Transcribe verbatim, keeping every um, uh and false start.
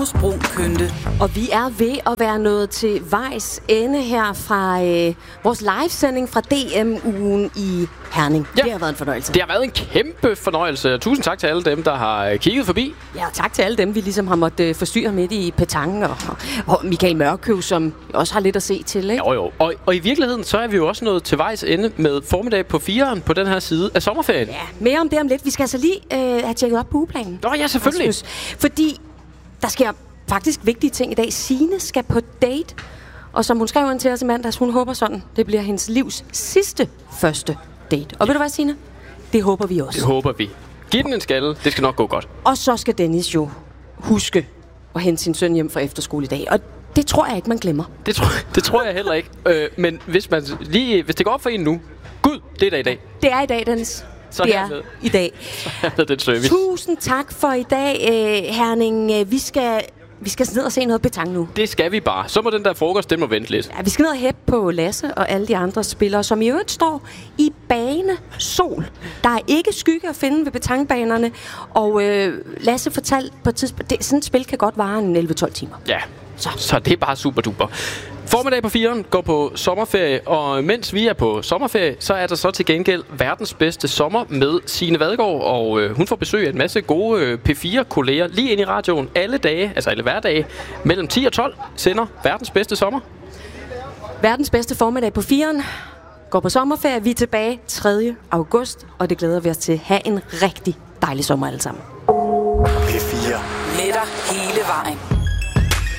Brunkynde. Og vi er ved at være nået til vejs ende her fra øh, vores livesending fra D M-ugen i Herning. Ja. Det har været en fornøjelse. Det har været en kæmpe fornøjelse. Tusind tak til alle dem, der har kigget forbi. Ja, og tak til alle dem, vi ligesom har måttet øh, forstyrre midt i petangen. Og, og Michael Mørkøv, som også har lidt at se til, ikke? Jo, jo. Og, og i virkeligheden, så er vi jo også nået til vejs ende med formiddag på fireren på den her side af sommerferien. Ja, mere om det om lidt. Vi skal altså lige øh, have tjekket op på ugeplanen. Nå ja, selvfølgelig. Rasmus. Fordi der sker faktisk vigtige ting i dag. Signe skal på date, og som hun skrev ind til os i mandags, hun håber sådan, det bliver hendes livs sidste første date. Og ja. Ved du hvad, Signe? Det håber vi også. Det håber vi. Giv den en skalle, det skal nok gå godt. Og så skal Dennis jo huske at hente sin søn hjem fra efterskole i dag. Og det tror jeg ikke, man glemmer. Det tror, det tror jeg heller ikke. øh, men hvis, man lige, hvis det går op for en nu, gud, det er da i dag. Det er i dag, Dennis. Så det er med. i dag. Så den service. Tusind tak for i dag, øh, Herning. Vi skal... Vi skal ned og se noget petang nu. Det skal vi bare. Så må den der frokost, den må vente lidt. Ja, vi skal ned og hæppe på Lasse og alle de andre spillere, som i øvrigt står i bane sol. Der er ikke skygge at finde ved petangbanerne. Og øh, Lasse fortalte på et tidspunkt, det, sådan et spil kan godt vare en elleve tolv timer. Ja, så, så det er bare super duper. Formiddag på fireren går på sommerferie, og mens vi er på sommerferie, så er der så til gengæld verdens bedste sommer med Signe Vadgaard, og øh, hun får besøg af en masse gode øh, P fire-kolleger lige ind i radioen alle dage, altså alle hverdage, mellem ti og tolv sender verdens bedste sommer. Verdens bedste formiddag på fireren går på sommerferie. Vi er tilbage tredje august, og det glæder vi os til. Ha' en rigtig dejlig sommer alle sammen. P fire. Med dig hele vejen.